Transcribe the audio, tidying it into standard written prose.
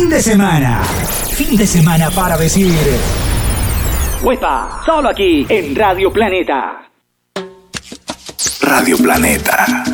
fin de semana. Fin de semana para decir... ¡Huepa! Solo aquí, en Radio Planeta. Radio Planeta.